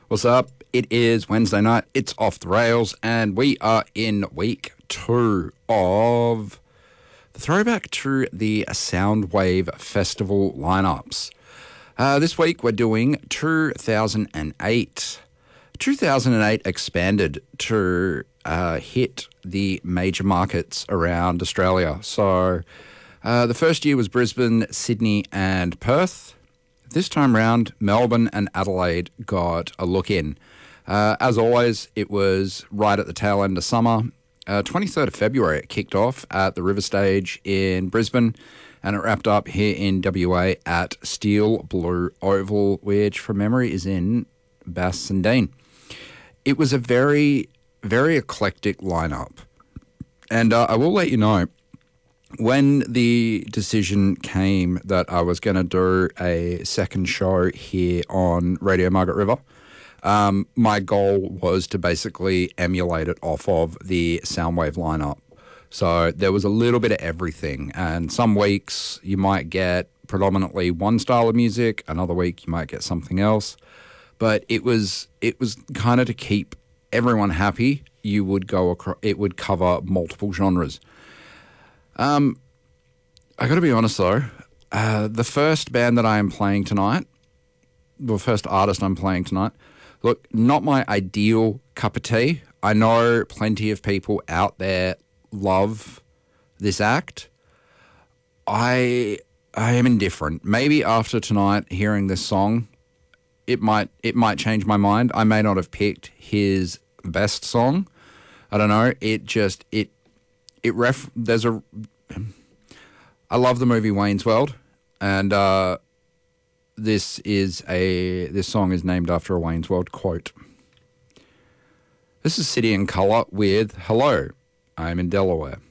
What's up? It is Wednesday night. It's Off the Rails, and we are in week 2 of the throwback to the Soundwave Festival lineups. This week we're doing 2008. 2008 expanded to hit the major markets around Australia. So the first year was Brisbane, Sydney, and Perth. This time round, Melbourne and Adelaide got a look in. As always, it was right at the tail end of summer. 23rd of February, it kicked off at the River Stage in Brisbane, and it wrapped up here in WA at Steel Blue Oval, which, from memory, is in Bassendean. It was a very, very eclectic lineup. And I will let you know, when the decision came that I was going to do a second show here on Radio Margaret River, my goal was to basically emulate it off of the Soundwave lineup. So there was a little bit of everything, and some weeks you might get predominantly one style of music, another week you might get something else. But it was kind of to keep everyone happy. You would go across, it would cover multiple genres. I got to be honest though, the first band that I am playing tonight, the first artist I'm playing tonight, look, not my ideal cup of tea. I know plenty of people out there love this act. I am indifferent. Maybe after tonight, hearing this song, it might change my mind. I may not have picked his best song. I don't know. I love the movie Wayne's World, and this song is named after a Wayne's World quote. This is City and Colour with Hello, I'm in Delaware.